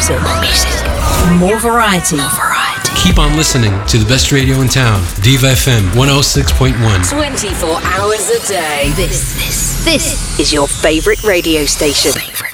music. More variety. Keep on listening to the best radio in town, Diva FM 106.1. 24 hours a day. This is your favorite radio station.